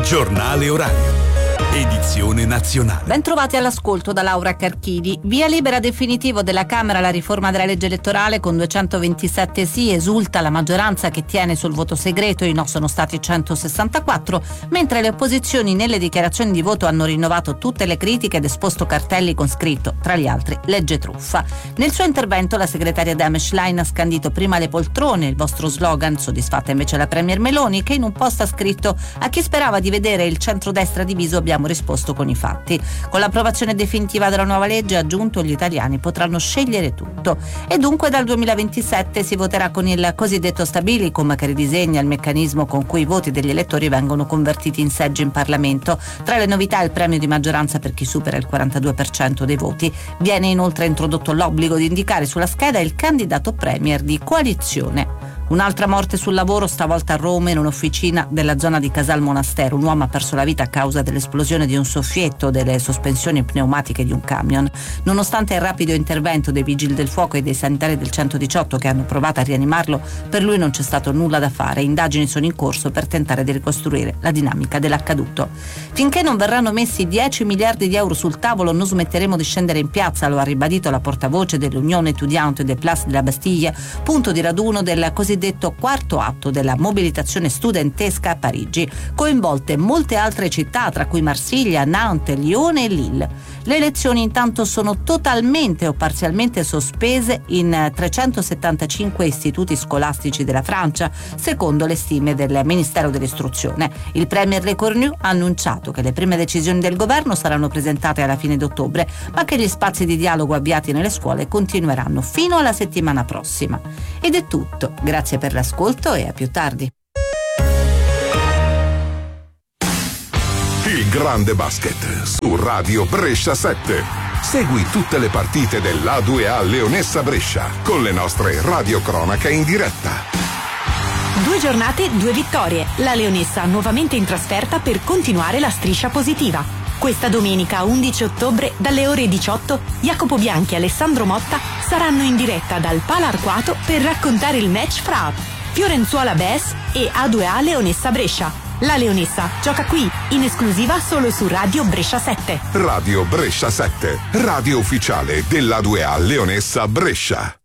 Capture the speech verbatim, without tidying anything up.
Giornale orario. Edizione nazionale. Bentrovati all'ascolto da Laura Carchini. Via libera definitivo della Camera alla riforma della legge elettorale con duecentoventisette sì, esulta la maggioranza che tiene sul voto segreto, i no sono stati centosessantaquattro, mentre le opposizioni nelle dichiarazioni di voto hanno rinnovato tutte le critiche ed esposto cartelli con scritto, tra gli altri, legge truffa. Nel suo intervento la segretaria Damen Schlein ha scandito prima le poltrone, il vostro slogan, soddisfatta invece la premier Meloni, che in un post ha scritto: a chi sperava di vedere il centrodestra diviso abbiamo risposto con i fatti. Con l'approvazione definitiva della nuova legge, ha aggiunto, gli italiani potranno scegliere tutto. E dunque dal duemilaventisette si voterà con il cosiddetto stabilicum, che ridisegna il meccanismo con cui i voti degli elettori vengono convertiti in seggi in Parlamento. Tra le novità il premio di maggioranza per chi supera il quarantadue per cento dei voti. Viene inoltre introdotto l'obbligo di indicare sulla scheda il candidato premier di coalizione. Un'altra morte sul lavoro, stavolta a Roma, in un'officina della zona di Casal Monastero. Un uomo ha perso la vita a causa dell'esplosione di un soffietto delle sospensioni pneumatiche di un camion. Nonostante il rapido intervento dei vigili del fuoco e dei sanitari del centodiciotto che hanno provato a rianimarlo, per lui non c'è stato nulla da fare. Indagini sono in corso per tentare di ricostruire la dinamica dell'accaduto. Finché non verranno messi dieci miliardi di euro sul tavolo non smetteremo di scendere in piazza, lo ha ribadito la portavoce dell'Unione Étudiante des Places de la Bastille, punto di raduno del cosiddetto detto quarto atto della mobilitazione studentesca a Parigi, coinvolte molte altre città, tra cui Marsiglia, Nantes, Lione e Lille. Le lezioni intanto sono totalmente o parzialmente sospese in trecentosettantacinque istituti scolastici della Francia, secondo le stime del Ministero dell'Istruzione. Il premier Le Cornu ha annunciato che le prime decisioni del governo saranno presentate alla fine d'ottobre, ma che gli spazi di dialogo avviati nelle scuole continueranno fino alla settimana prossima. Ed è tutto. Grazie per l'ascolto e a più tardi. Il grande basket su Radio Brescia sette. Segui tutte le partite dell'A due A Leonessa Brescia con le nostre radiocronache in diretta. Due giornate, due vittorie. La Leonessa nuovamente in trasferta per continuare la striscia positiva. Questa domenica undici ottobre dalle ore diciotto Jacopo Bianchi e Alessandro Motta saranno in diretta dal Pala Arquato per raccontare il match fra Fiorenzuola Bes e A due A Leonessa Brescia. La Leonessa gioca qui, in esclusiva solo su Radio Brescia sette. Radio Brescia sette, radio ufficiale dell'A due A Leonessa Brescia.